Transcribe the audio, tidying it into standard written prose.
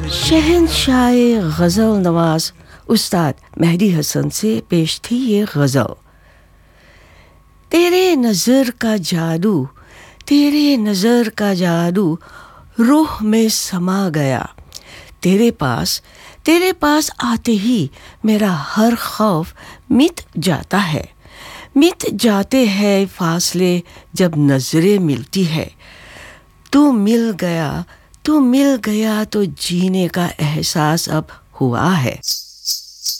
शहंशाह गज़ल नवाज उस्ताद मेहदी हसन से पेश थी ये गज़ल। तेरे नज़र का जादू, तेरे नज़र का जादू रूह में समा गया। तेरे पास आते ही मेरा हर खौफ मिट जाता है। मिट जाते हैं फासले जब नज़रें मिलती है। तू मिल गया तो जीने का एहसास अब हुआ है।